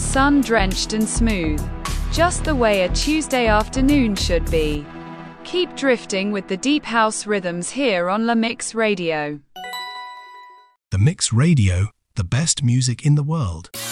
sun-drenched and smooth. Just the way a Tuesday afternoon should be. Keep drifting with the deep house rhythms here on La Mix Radio. The Mix Radio, the best music in the world.